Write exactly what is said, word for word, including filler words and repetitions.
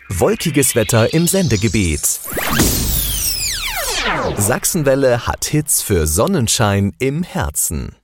Wolkiges Wetter im Sendegebiet. Sachsenwelle hat Hits für Sonnenschein im Herzen.